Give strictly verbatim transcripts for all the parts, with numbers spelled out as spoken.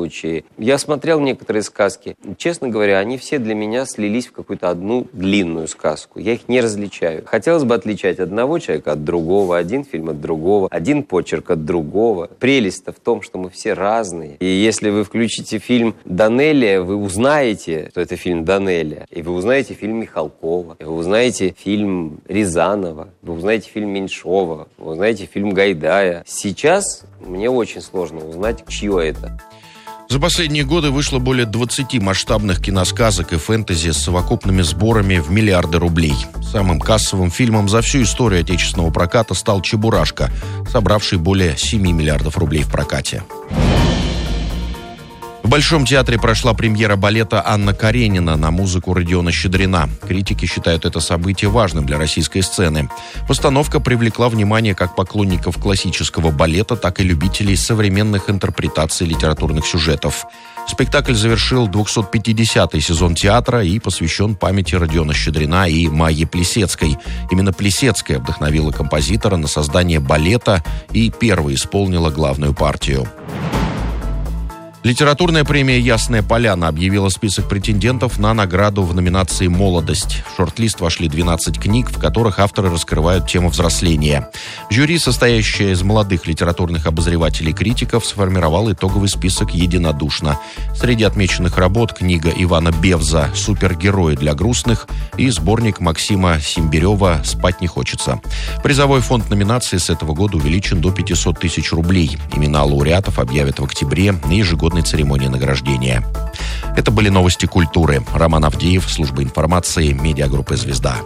случае. Я смотрел некоторые сказки. Честно говоря, они все для меня слились в какую-то одну длинную сказку. Я их не различаю. Хотелось бы отличать одного человека от другого, один фильм от другого, один почерк от другого. Прелесть-то в том, что мы все разные. И если вы включите фильм Данелия, вы узнаете, что это фильм Данелия. И вы узнаете фильм Михалкова. И вы узнаете фильм Рязанова. Вы узнаете фильм Меньшова. Вы узнаете фильм Гайдая. Сейчас мне очень сложно узнать, чье это. За последние годы вышло более двадцати масштабных киносказок и фэнтези с совокупными сборами в миллиарды рублей. Самым кассовым фильмом за всю историю отечественного проката стал «Чебурашка», собравший более семи миллиардов рублей в прокате. В Большом театре прошла премьера балета «Анна Каренина» на музыку Родиона Щедрина. Критики считают это событие важным для российской сцены. Постановка привлекла внимание как поклонников классического балета, так и любителей современных интерпретаций литературных сюжетов. Спектакль завершил двухсот пятидесятый сезон театра и посвящен памяти Родиона Щедрина и Майи Плисецкой. Именно Плисецкая вдохновила композитора на создание балета и первой исполнила главную партию. Литературная премия «Ясная поляна» объявила список претендентов на награду в номинации «Молодость». В шорт-лист вошли двенадцать книг, в которых авторы раскрывают тему взросления. Жюри, состоящее из молодых литературных обозревателей и критиков, сформировал итоговый список единодушно. Среди отмеченных работ книга Ивана Бевза «Супергерои для грустных» и сборник Максима Симбирева «Спать не хочется». Призовой фонд номинации с этого года увеличен до пятисот тысяч рублей. Имена лауреатов объявят в октябре на ежегодной церемонии награждения. Это были новости культуры. Роман Авдеев, служба информации, медиагруппы «Звезда».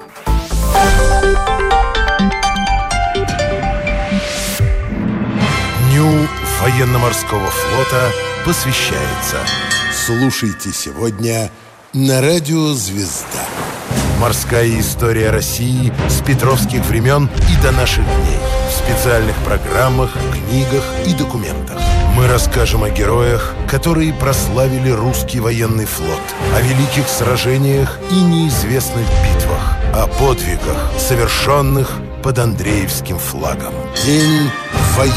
Дню военно-морского флота посвящается. Слушайте сегодня на радио «Звезда». Морская история России с петровских времен и до наших дней. В специальных программах, книгах и документах. Мы расскажем о героях, которые прославили русский военный флот, о великих сражениях и неизвестных битвах, о подвигах, совершенных под Андреевским флагом. День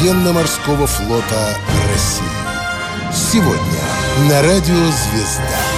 военно-морского флота России. Сегодня на радио «Звезда».